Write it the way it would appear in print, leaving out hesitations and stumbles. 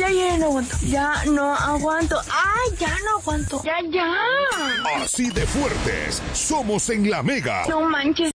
ya no aguanto. Ya no aguanto. Ay, ya no aguanto. Ya. Así de fuertes somos en La Mega. No manches.